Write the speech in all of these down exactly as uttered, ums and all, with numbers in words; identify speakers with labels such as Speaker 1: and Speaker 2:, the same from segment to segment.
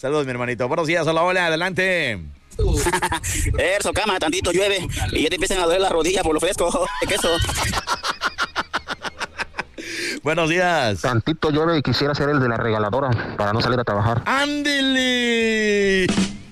Speaker 1: Saludos, mi hermanito. Buenos días, hola, hola, adelante.
Speaker 2: Eso, cama, tantito llueve y ya te empiezan a doler las rodillas por lo fresco de queso.
Speaker 1: Buenos días.
Speaker 3: Tantito llueve y quisiera ser el de la regaladora para no salir a trabajar.
Speaker 1: ¡Ándele!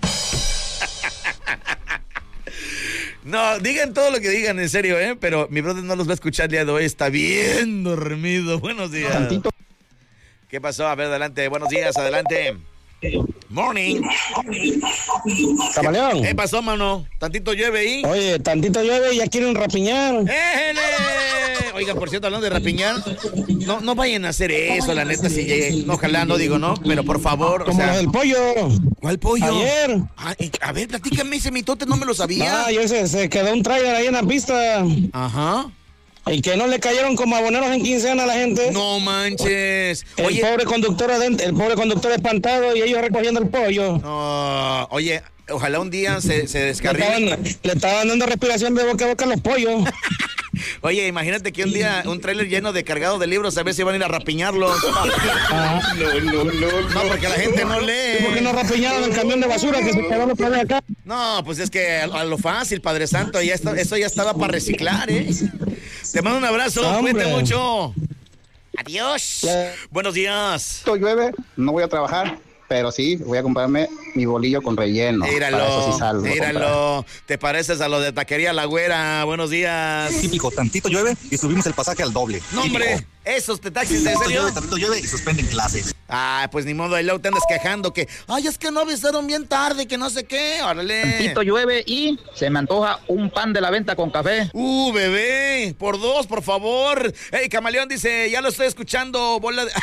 Speaker 1: No, digan todo lo que digan, en serio, ¿eh? Pero mi brother no los va a escuchar el día de hoy, está bien dormido. Buenos días.
Speaker 3: Tantito.
Speaker 1: ¿Qué pasó? A ver, adelante. Buenos días, adelante. Morning.
Speaker 4: Camaleón.
Speaker 1: ¿Qué pasó, mano? ¿Tantito llueve ahí?
Speaker 4: Oye, tantito llueve y ya quieren rapiñar.
Speaker 1: ¡Éjele! Oiga, por cierto, hablando de rapiñar, no, no vayan a hacer eso, la neta, si llegue. No, ojalá, no digo, ¿no? Pero por favor,
Speaker 4: Como
Speaker 1: o sea,
Speaker 4: lo del pollo.
Speaker 1: ¿cuál pollo?
Speaker 4: Ayer.
Speaker 1: Ah, y- a ver, platícame ese mitote, no me lo sabía.
Speaker 4: Ah, ayer se, se quedó un trailer ahí en la pista.
Speaker 1: Ajá.
Speaker 4: Y que no le cayeron como aboneros en quincena a la gente.
Speaker 1: No manches.
Speaker 4: El
Speaker 1: Oye,
Speaker 4: pobre conductor adentro, el pobre conductor espantado y ellos recogiendo el pollo.
Speaker 1: no, oye, ojalá un día se, se
Speaker 4: Le
Speaker 1: descarrile.
Speaker 4: estaban, le estaban dando respiración de boca a boca a los pollos.
Speaker 1: Oye, imagínate que un día un tráiler lleno de cargado de libros, a ver si van a ir a rapiñarlos.
Speaker 4: Ah.
Speaker 1: No, no, no. No, porque la gente no lee.
Speaker 4: ¿Por qué no rapiñaron el camión de basura que se quedó lo de acá?
Speaker 1: No, pues es que a, a lo fácil, Padre Santo, ya está, eso ya estaba para reciclar, ¿eh? Te mando un abrazo,
Speaker 4: Hombre.
Speaker 1: cuídate mucho. Adiós.
Speaker 4: Ya.
Speaker 1: Buenos días.
Speaker 5: Llueve, no voy a trabajar, pero sí voy a comprarme mi bolillo con relleno. Para eso
Speaker 1: Míralo,
Speaker 5: sí salgo a comprar.
Speaker 1: míralo. Te pareces a lo de Taquería La Güera. Buenos días.
Speaker 6: Típico, tantito llueve y subimos el pasaje al doble.
Speaker 1: No, hombre, esos te taxis, ¿en
Speaker 6: Tantito
Speaker 1: serio?
Speaker 6: llueve, tantito llueve y suspenden clases.
Speaker 1: Ah, pues ni modo, ahí luego te andas quejando que, ay, es que no avisaron bien tarde, que no sé qué, órale.
Speaker 2: Tantito llueve y se me antoja un pan de la venta con café.
Speaker 1: Uh, bebé, por dos, por favor. Ey, Camaleón dice, ya lo estoy escuchando, bola de...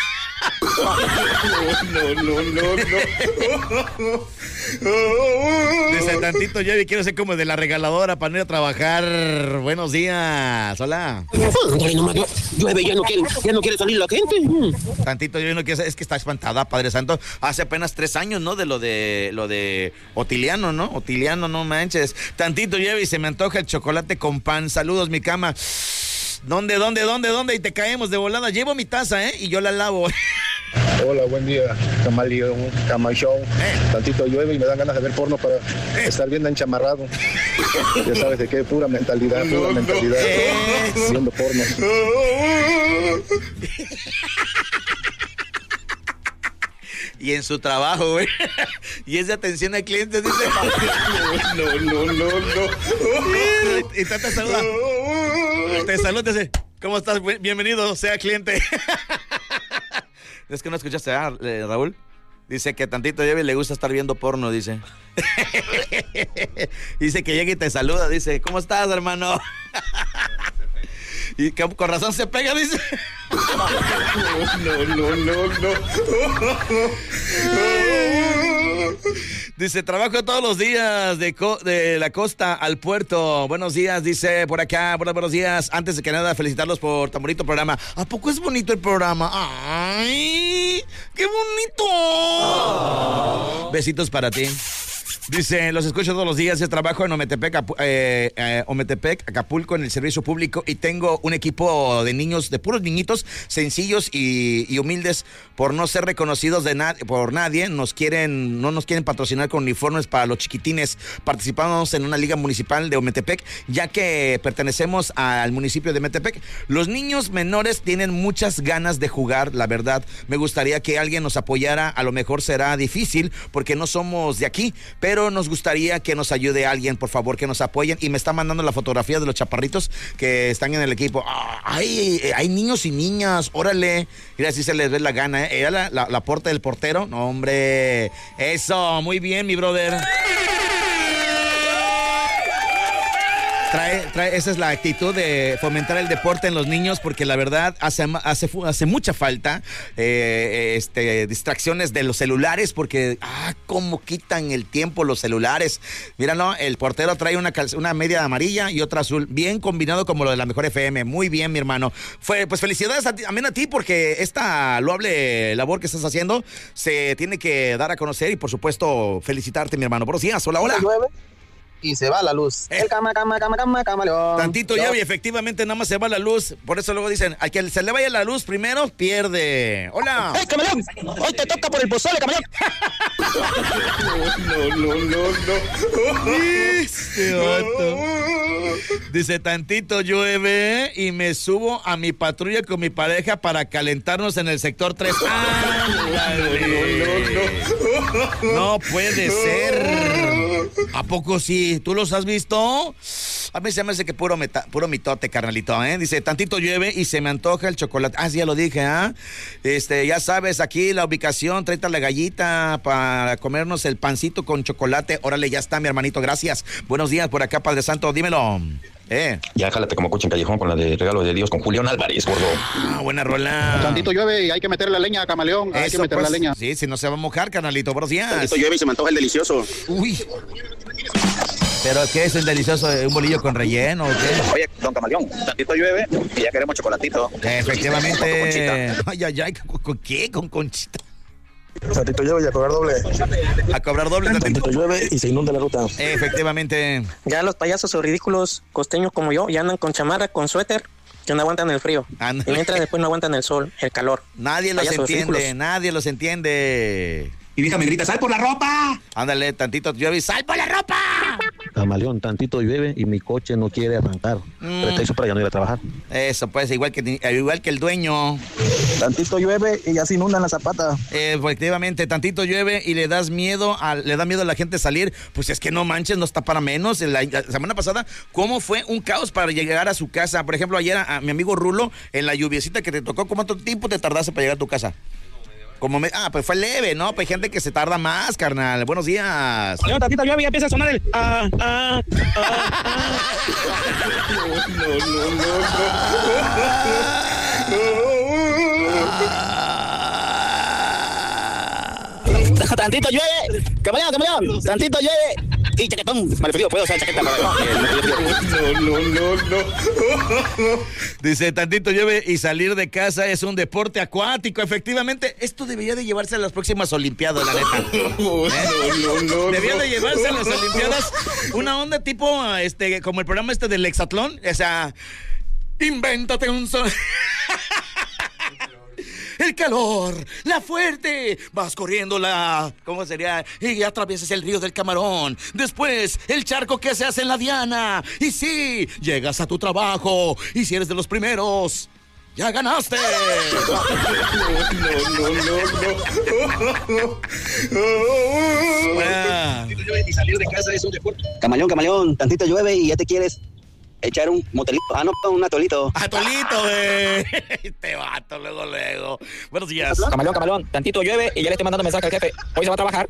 Speaker 1: No, no, no, no. Dice, tantito llueve y quiero ser como de la regaladora para no ir a trabajar. Buenos días, hola.
Speaker 2: Llueve, ya no quiere, ya no quiere salir la gente.
Speaker 1: Tantito llueve, no quiero ser- es que está espantada, Padre Santo. Hace apenas tres años, ¿no? De lo de lo de Otiliano, ¿no? Otiliano, no manches. Tantito llueve y se me antoja el chocolate con pan. Saludos, mi cama. ¿Dónde, dónde, dónde, dónde? Y te caemos de volada. Llevo mi taza, ¿eh? Y yo la lavo.
Speaker 7: Hola, buen día, Camaleón, Camachón. Tantito llueve y me dan ganas de ver porno para estar bien enchamarrado. Ya sabes de qué, pura mentalidad, pura mentalidad.
Speaker 1: Eso.
Speaker 7: Viendo porno.
Speaker 1: Y en su trabajo, güey. Y es de atención al cliente, dice. No, no, no, no. Y te saluda. Te saluda, te dice, ¿cómo estás? Bienvenido, sea cliente. Es que no escuchaste, ¿ah, Raúl? Dice que tantito llueve y le gusta estar viendo porno, dice. Dice que llega y te saluda, dice, ¿cómo estás, hermano? Y que con razón se pega, dice. No, no, no, no. Dice, trabajo todos los días de, co- de la costa al puerto. Buenos días, dice por acá. Buenos, buenos días. Antes de que nada, felicitarlos por tan bonito programa. ¿A poco es bonito el programa? ¡Ay! ¡Qué bonito! Oh. Besitos para ti. Dice, los escucho todos los días, yo trabajo en Ometepec, Apu- eh, eh, Ometepec, Acapulco, en el servicio público, y tengo un equipo de niños, de puros niñitos, sencillos y, y humildes, por no ser reconocidos de na- por nadie, nos quieren, no nos quieren patrocinar con uniformes para los chiquitines. Participamos en una liga municipal de Ometepec, ya que pertenecemos al municipio de Ometepec. Los niños menores tienen muchas ganas de jugar, la verdad. Me gustaría que alguien nos apoyara, a lo mejor será difícil, porque no somos de aquí, pero Pero nos gustaría que nos ayude alguien, por favor, que nos apoyen. Y me está mandando la fotografía de los chaparritos que están en el equipo. Ah, hay, hay niños y niñas, órale. Mira, si se les ve la gana, ¿eh? Era la, la, la porta del portero. No, hombre. Eso, muy bien, mi brother. Trae, trae, esa es la actitud de fomentar el deporte en los niños, porque la verdad hace, hace, hace mucha falta eh, este, distracciones de los celulares, porque ah, cómo quitan el tiempo los celulares. Míralo, el portero trae una, una media amarilla y otra azul, bien combinado como lo de la mejor F M. Muy bien, mi hermano. Fue, pues felicidades a ti, también a ti, porque esta loable labor que estás haciendo se tiene que dar a conocer y por supuesto felicitarte, mi hermano. Buenos días, hola, hola.
Speaker 8: ¿Llueve?
Speaker 5: y se va la luz.
Speaker 1: Eh.
Speaker 5: El cama, cama, cama, cama, camaleón.
Speaker 1: Tantito llueve y efectivamente nada más se va la luz. Por eso luego dicen, al que se le vaya la luz primero, pierde. Hola.
Speaker 4: ¡Hey, camaleón! Hoy te toca por el pozole, camaleón.
Speaker 1: No, no, no, no. Este vato. Dice, tantito llueve y me subo a mi patrulla con mi pareja para calentarnos en el sector tres. No, no puede ser. ¿A poco sí? ¿Tú los has visto? A mí se me hace que puro, meta, puro mitote, carnalito, ¿eh? Dice, tantito llueve y se me antoja el chocolate. Ah, sí, ya lo dije, ¿ah? ¿eh? Este, ya sabes, aquí la ubicación, tráete la gallita para comernos el pancito con chocolate. Órale, ya está, mi hermanito, gracias. Buenos días por acá, Padre Santo, dímelo. Eh.
Speaker 3: Ya jálate como coche en callejón con la de Regalo de Dios con Julián Álvarez, gordo.
Speaker 1: Ah, buena rola.
Speaker 5: Tantito llueve y hay que meter la leña, camaleón. Hay
Speaker 1: Eso,
Speaker 5: que meter
Speaker 1: pues,
Speaker 5: la leña.
Speaker 1: Sí, si no se va a mojar, carnalito. Buenos días.
Speaker 2: Tantito llueve y se me antoja el delicioso.
Speaker 1: Uy. ¿Pero qué es el delicioso? ¿Un bolillo con relleno o qué?
Speaker 2: Oye, don Camaleón, tantito llueve y ya queremos chocolatito.
Speaker 1: Efectivamente. Ay, ay, ay. ¿Con, con qué? ¿Con conchita?
Speaker 7: Tantito llueve y a cobrar doble.
Speaker 1: A cobrar doble. Tantito.
Speaker 7: Tantito llueve y se inunda la ruta.
Speaker 1: Efectivamente.
Speaker 4: Ya los payasos o ridículos costeños como yo ya andan con chamarra, con suéter, que no aguantan el frío.
Speaker 1: Ándale.
Speaker 4: Y mientras después no aguantan el sol, el calor.
Speaker 1: Nadie los
Speaker 4: Payasos
Speaker 1: entiende,
Speaker 4: ridículos.
Speaker 1: nadie los entiende.
Speaker 2: Y vieja me grita, ¡sal por la ropa!
Speaker 1: Ándale, tantito llueve y ¡sal por la ropa!
Speaker 3: Camaleón, tantito llueve y mi coche no quiere arrancar.
Speaker 1: Mm.
Speaker 3: Pretexto para ya no ir a trabajar.
Speaker 1: Eso pues, igual que, igual que el dueño.
Speaker 5: Tantito llueve y ya se inundan las zapatas.
Speaker 1: Eh, efectivamente, tantito llueve y le das miedo, a, le da miedo a la gente salir. Pues es que no manches, no está para menos. La, la semana pasada, ¿cómo fue un caos para llegar a su casa? Por ejemplo, ayer a, a mi amigo Rulo, en la lluviecita que te tocó, ¿cuánto tiempo te tardaste para llegar a tu casa? Como me, ah, pues fue leve, ¿no? Pues hay gente que se tarda más, carnal. Buenos días.
Speaker 4: León, tantito llueve y ya empieza a sonar el... Ah, ah,
Speaker 1: No, no, no, no.
Speaker 2: Tantito llueve, camaleón, camaleón, tantito llueve y chaquetón. Vale, frío, puedo usar chaqueta para...
Speaker 1: No, no, no, no. Dice, tantito llueve y salir de casa es un deporte acuático. Efectivamente, esto debería de llevarse a las próximas Olimpiadas, la neta. ¿Eh?
Speaker 7: No, no, no.
Speaker 1: Debería de llevarse a las Olimpiadas una onda tipo, este, como el programa este del hexatlón. O sea, invéntate un sol. El calor, la fuerte, vas corriendo la, ¿cómo sería? Y atraviesas el río del Camarón. Después, el charco que se hace en la Diana. Y sí, llegas a tu trabajo. Y si eres de los primeros, ¡ya ganaste!
Speaker 7: No, no, no, no.
Speaker 1: Ah.
Speaker 2: Y salir de casa es un deporte. Camaleón, camaleón, tantito llueve y ya te quieres echar un motelito. Ah, no, un atolito.
Speaker 1: Atolito, güey. Este vato, luego, luego. Buenos días.
Speaker 4: Camaleón, camaleón, tantito llueve y ya le estoy mandando mensaje al jefe. Hoy se va a trabajar.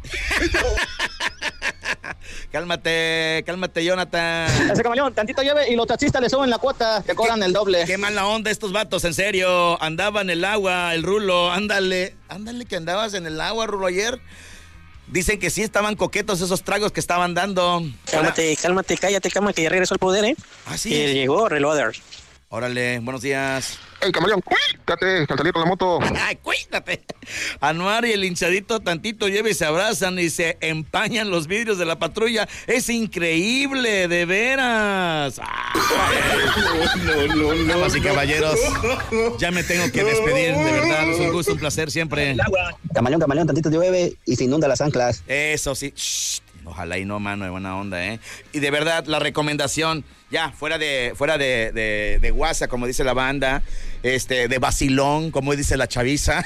Speaker 1: Cálmate, cálmate, Jonathan.
Speaker 5: Ese camaleón, tantito llueve y los taxistas le suben la cuota, te cobran el doble.
Speaker 1: Qué mala onda estos vatos, en serio. Andaba en el agua, el Rulo. Ándale, ándale que andabas en el agua, Rulo, ayer. Dicen que sí estaban coquetos esos tragos que estaban dando.
Speaker 4: Cálmate, cálmate, cállate, cálmate, que ya regresó al poder, ¿eh?
Speaker 1: Ah, sí.
Speaker 4: Que llegó Reloader.
Speaker 1: Órale, buenos días.
Speaker 7: Ey, camaleón, cuídate, al salir con la moto.
Speaker 1: Ay, cuídate. Anuar y el hinchadito tantito llueve y se abrazan y se empañan los vidrios de la patrulla. Es increíble, de veras. Ay.
Speaker 7: No, no, no.
Speaker 1: Damas y caballeros, ya me tengo que despedir, de verdad. Es un gusto, un placer siempre.
Speaker 2: Camaleón, camaleón, tantito llueve y se inunda las anclas.
Speaker 1: Eso sí. Shh, ojalá y no, mano, de buena onda, ¿eh? Y de verdad, la recomendación, ya, fuera de, fuera de, de, de guasa, como dice la banda, este, de vacilón, como dice la chaviza.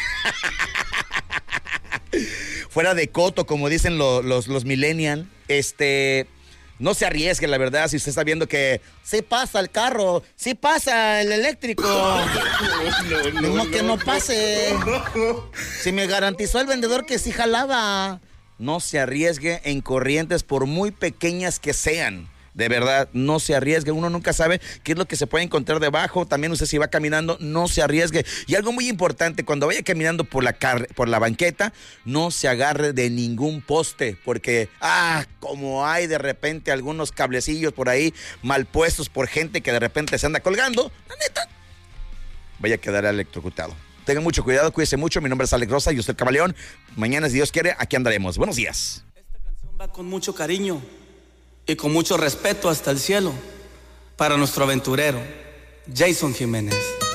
Speaker 1: Fuera de coto, como dicen los, los, los millennials, este... No se arriesgue, la verdad, si usted está viendo que sí pasa el carro, sí pasa el eléctrico. No, no, no, que no pase. Si me garantizó el vendedor que sí jalaba. No se arriesgue en corrientes por muy pequeñas que sean. De verdad, no se arriesgue. Uno nunca sabe qué es lo que se puede encontrar debajo. También usted si va caminando, no se arriesgue. Y algo muy importante, cuando vaya caminando por la, car- por la banqueta, no se agarre de ningún poste. Porque, ah, como hay de repente algunos cablecillos por ahí mal puestos por gente que de repente se anda colgando, la neta, vaya a quedar electrocutado. Tengan mucho cuidado, cuídese mucho. Mi nombre es Alex Rosa, yo soy el Camaleón. Mañana, si Dios quiere, aquí andaremos. Buenos días.
Speaker 8: Esta canción va con mucho cariño y con mucho respeto hasta el cielo para nuestro aventurero, Jason Jiménez.